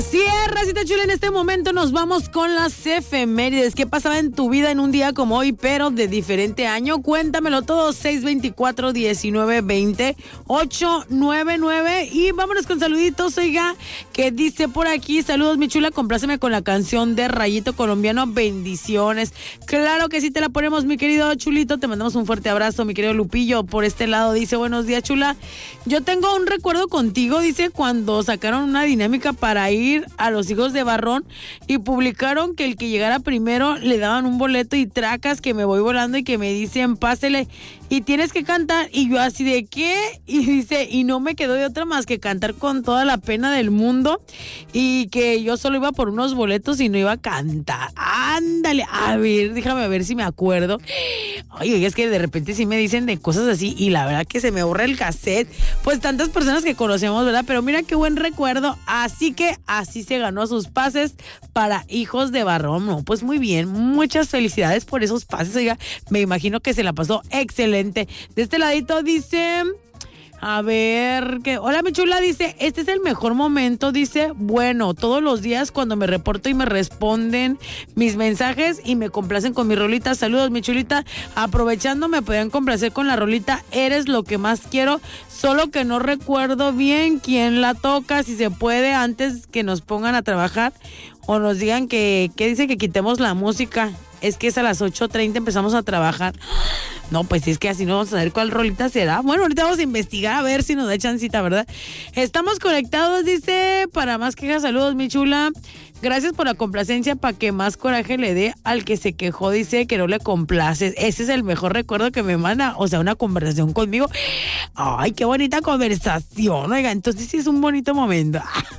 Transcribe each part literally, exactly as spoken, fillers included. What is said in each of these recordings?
Sierra, Cita Chula, en este momento nos vamos con las efemérides. ¿Qué pasaba en tu vida en un día como hoy, pero de diferente año? Cuéntamelo todo, seis veinticuatro, diecinueve, veinte, ocho nueve nueve. Y vámonos con saluditos, oiga, que dice por aquí, saludos mi chula, compláceme con la canción de Rayito Colombiano, bendiciones. Claro que sí te la ponemos, mi querido Chulito, te mandamos un fuerte abrazo, mi querido Lupillo. Por este lado dice, buenos días, chula. Yo tengo un recuerdo contigo, dice, cuando sacaron una dinámica para ir a los hijos de Barrón y publicaron que el que llegara primero le daban un boleto y tracas que me voy volando y que me dicen pásele y tienes que cantar, y yo así de ¿qué? Y dice, y no me quedó de otra más que cantar con toda la pena del mundo, y que yo solo iba por unos boletos y no iba a cantar. Ándale, a ver, déjame ver si me acuerdo. Oye, es que de repente sí me dicen de cosas así y la verdad que se me borra el cassette, pues tantas personas que conocemos, ¿verdad? Pero mira qué buen recuerdo. Así que así se ganó sus pases para Hijos de Barrón. No, pues muy bien, muchas felicidades por esos pases. Oiga, me imagino que se la pasó excelente. De este ladito dice, a ver, que hola mi chula, dice, este es el mejor momento, dice, bueno, todos los días cuando me reporto y me responden mis mensajes y me complacen con mi rolita. Saludos mi chulita, aprovechando me podían complacer con la rolita Eres lo que más quiero, solo que no recuerdo bien quién la toca, si se puede antes que nos pongan a trabajar o nos digan que, que dice que quitemos la música. Es que es a las ocho treinta empezamos a trabajar. No, pues es que así no vamos a saber cuál rolita será. Bueno, ahorita vamos a investigar a ver si nos da chancita, ¿verdad? Estamos conectados, dice, para más quejas, saludos, mi chula. Gracias por la complacencia, para que más coraje le dé al que se quejó, dice que no le complaces. Ese es el mejor recuerdo que me manda, o sea, una conversación conmigo. Ay, qué bonita conversación, oiga, entonces sí es un bonito momento.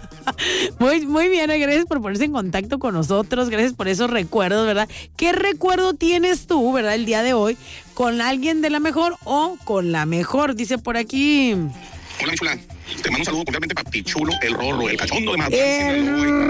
Muy, muy bien, gracias por ponerse en contacto con nosotros, gracias por esos recuerdos, ¿verdad? ¿Qué recuerdo tienes tú, verdad, el día de hoy, con alguien de la mejor o con la mejor? Dice por aquí. Hola, mi chula. Te mando un saludo completamente para Pichulo, el Rorro, el cachondo de más. El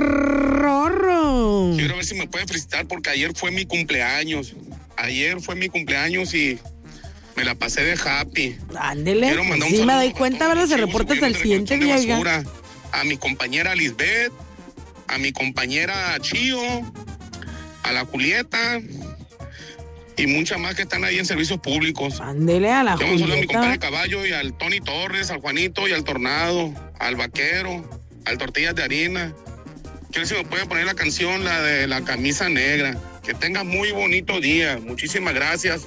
Rorro. Quiero ver si me pueden felicitar porque ayer fue mi cumpleaños. Ayer fue mi cumpleaños y me la pasé de happy. Ándele. Sí, me doy cuenta, ¿verdad? Se reporta hasta el siguiente día. A mi compañera Lisbeth, a mi compañera Chío, a la Julieta y muchas más que están ahí en servicios públicos. Ándele a la Julieta. Yo a mi compadre Caballo y al Tony Torres, al Juanito y al Tornado, al Vaquero, al Tortillas de Harina. Quiero ver si me pueden poner la canción, la de la camisa negra. Que tengas muy bonito día. Muchísimas gracias.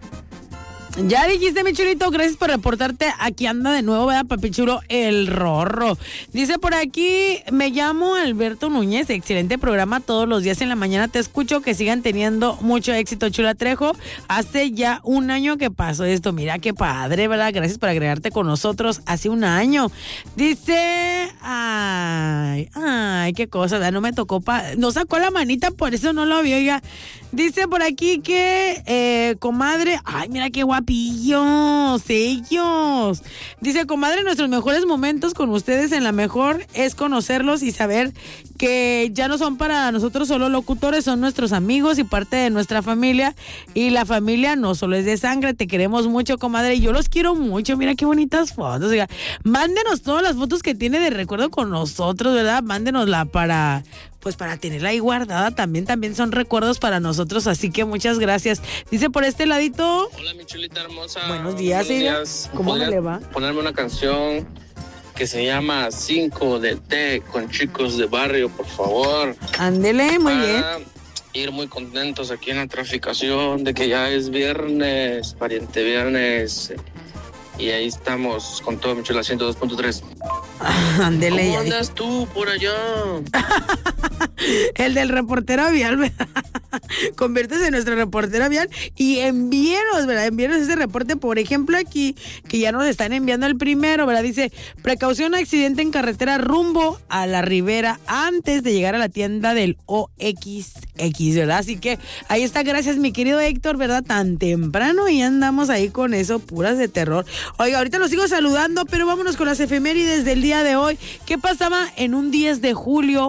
Ya dijiste, mi chulito, gracias por reportarte. Aquí anda de nuevo, ¿verdad, papi chulo? El Rorro. Dice por aquí, me llamo Alberto Núñez, excelente programa todos los días en la mañana. Te escucho, que sigan teniendo mucho éxito, Chula Trejo. Hace ya un año que pasó esto, mira qué padre, ¿verdad? Gracias por agregarte con nosotros hace un año. Dice, ay, ay, qué cosa, ¿verdad? No me tocó, pa... no sacó la manita, por eso no lo vi, oiga. Dice por aquí que, eh, comadre, ay, mira qué guapillos, ellos. Dice, comadre, nuestros mejores momentos con ustedes en la mejor es conocerlos y saber que ya no son para nosotros solo locutores, son nuestros amigos y parte de nuestra familia. Y la familia no solo es de sangre, te queremos mucho, comadre, y yo los quiero mucho. Mira qué bonitas fotos, oiga. Mándenos todas las fotos que tiene de recuerdo con nosotros, ¿verdad? Mándenosla para... pues para tenerla ahí guardada, también, también son recuerdos para nosotros, así que muchas gracias. Dice por este ladito. Hola, mi chulita hermosa. Buenos días, Buenos días. ¿Cómo le va? Ponerme una canción que se llama cinco de té con chicos de barrio, por favor. Ándele, muy para bien. Ir muy contentos aquí en la traficación de que ya es viernes, pariente viernes. Y ahí estamos con todo, mi chula, ciento dos punto tres. Ándele. ¿Cómo andas tú por allá? El del reportero vial, ¿verdad? Conviértese en nuestro reportero vial y envíenos, ¿verdad? Envíenos ese reporte, por ejemplo, aquí, que ya nos están enviando el primero, ¿verdad? Dice, precaución, accidente en carretera rumbo a la Ribera antes de llegar a la tienda del O X X, ¿verdad? Así que ahí está, gracias, mi querido Héctor, ¿verdad? Tan temprano y andamos ahí con eso, puras de terror. Oiga, ahorita los sigo saludando, pero vámonos con las efemérides del día de hoy. ¿Qué pasaba en un diez de julio?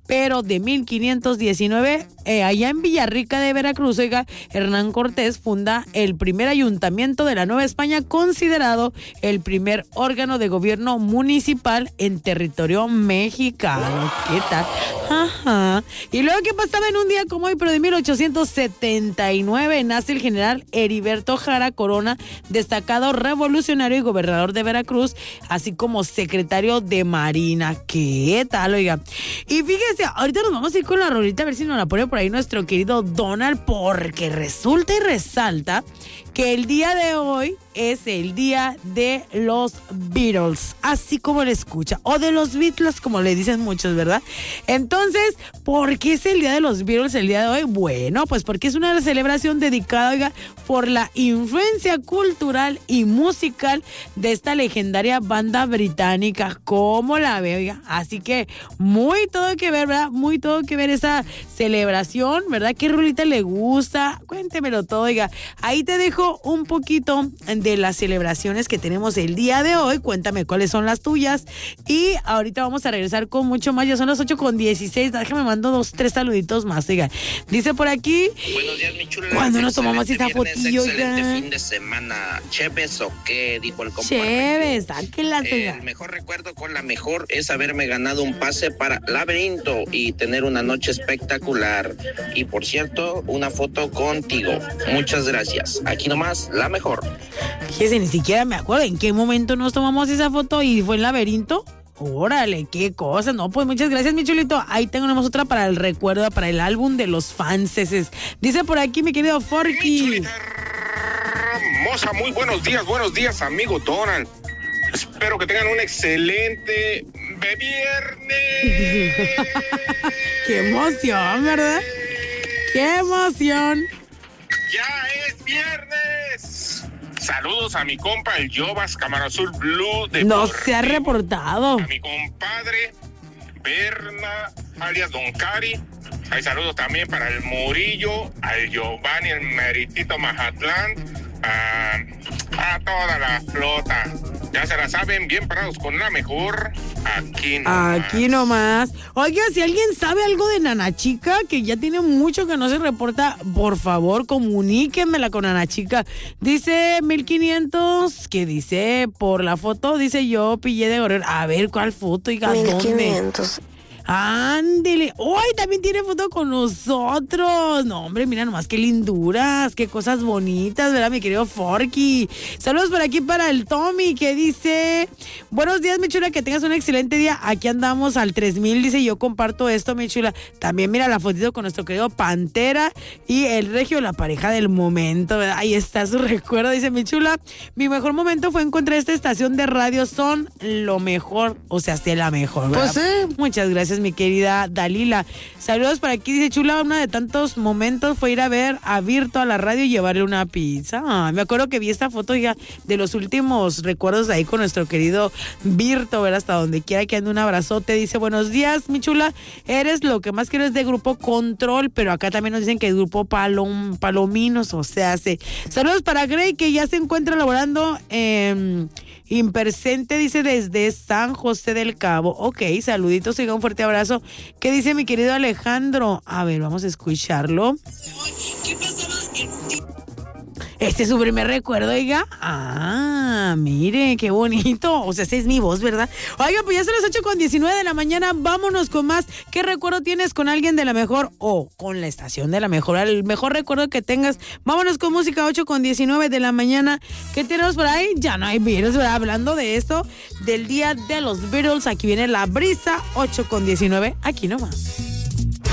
pero de mil quinientos diecinueve, eh, allá en Villarrica de Veracruz, oiga, Hernán Cortés funda el primer ayuntamiento de la Nueva España, considerado el primer órgano de gobierno municipal en territorio mexicano. ¿Qué tal? Ajá. Y luego, ¿qué pasaba en un día como hoy, pero de mil ochocientos setenta y nueve? Nace el general Heriberto Jara Corona, destacado revolucionario y gobernador de Veracruz, así como secretario de Marina. ¿Qué tal, oiga? Y fíjese, ahorita nos vamos a ir con la rolita, a ver si nos la pone por ahí nuestro querido Donald, porque resulta y resalta que el día de hoy es el día de los Beatles, así como le escucha, o de los Beatles, como le dicen muchos, ¿verdad? Entonces, ¿por qué es el día de los Beatles el día de hoy? Bueno, pues porque es una celebración dedicada, oiga, por la influencia cultural y musical de esta legendaria banda británica. ¿Cómo la ve, oiga? Así que muy todo que ver, ¿verdad? Muy todo que ver esa celebración, ¿verdad? ¿Qué rolita le gusta? Cuéntemelo todo, oiga. Ahí te dejo un poquito de las celebraciones que tenemos el día de hoy. Cuéntame cuáles son las tuyas. Y ahorita vamos a regresar con mucho más. Ya son las ocho con dieciséis. Déjame mando dos, tres saluditos más, oiga. Dice por aquí. Buenos días, mi chula. ¿Cuándo nos tomamos esa fotillo, Excelente oiga? fin de semana. ¿Cheves o qué? Dijo el compa. Chéves, sáquenlas, oiga. El mejor recuerdo con la mejor es haberme ganado un pase para Laberinto y tener una noche espectacular. Y por cierto, una foto contigo. Muchas gracias. Aquí nomás, la mejor. Fíjese, ni siquiera me acuerdo en qué momento nos tomamos esa foto y fue en Laberinto. Órale, qué cosa. No, pues muchas gracias, mi chulito. Ahí tenemos otra para el recuerdo, para el álbum de los fanses. Dice por aquí mi querido Forky. Mi chulita hermosa, muy buenos días, buenos días, amigo Donald. Espero que tengan un excelente viernes. Qué emoción, ¿verdad? Qué emoción. Ya es viernes. Saludos a mi compa, el Jovas Cámara Azul Blue de No se ha reportado. A mi compadre, Berna, alias Don Cari. Hay saludos también para el Murillo, al Giovanni, el Meritito Mazatlán, a, a toda la flota. Ya se la saben, bien parados con la mejor. Aquí nomás. Aquí nomás. Oiga, si alguien sabe algo de Nana Chica, que ya tiene mucho que no se reporta, por favor, comuníquenmela con Nana Chica. Dice mil quinientos, que dice por la foto, dice yo pillé de Gorero. A ver, ¿cuál foto? Oiga, ¿dónde? mil quinientos. Ándele. ¡Ay! También tiene foto con nosotros. No, hombre, mira nomás qué linduras, qué cosas bonitas, ¿verdad, mi querido Forky? Saludos por aquí para el Tommy, que dice: buenos días, mi chula, que tengas un excelente día. Aquí andamos al tres mil, dice, yo comparto esto, mi chula. También mira la fotito con nuestro querido Pantera y el Regio, la pareja del momento, ¿verdad? Ahí está su recuerdo, dice mi chula. Mi mejor momento fue encontrar esta estación de radio, son lo mejor, o sea, hasta la mejor, ¿verdad? Pues sí. Muchas gracias, mi querida Dalila. Saludos por aquí, dice chula, uno de tantos momentos fue ir a ver a Virto a la radio y llevarle una pizza. Ah, me acuerdo que vi esta foto ya de los últimos recuerdos ahí con nuestro querido Virto, ¿verdad? Hasta donde quiera que ande, un abrazote. Dice, buenos días, mi chula, eres lo que más quiero es de Grupo Control, pero acá también nos dicen que es Grupo Palom, Palominos, o sea, hace. Saludos para Grey, que ya se encuentra laborando en... Eh, Impersente, dice, desde San José del Cabo. Ok, saluditos, oiga, un fuerte abrazo. ¿Qué dice mi querido Alejandro? A ver, vamos a escucharlo. Este es su primer recuerdo, oiga. Ah, mire, qué bonito. O sea, esa es mi voz, ¿verdad? Oiga, pues ya son las ocho con diecinueve de la mañana. Vámonos con más. ¿Qué recuerdo tienes con alguien de la mejor o con la estación de la mejor? El mejor recuerdo que tengas. Vámonos con música, ocho con diecinueve de la mañana. ¿Qué tenemos por ahí? Ya no hay Beatles, ¿verdad? Hablando de esto, del día de los Beatles. Aquí viene la brisa, ocho con diecinueve. Aquí nomás.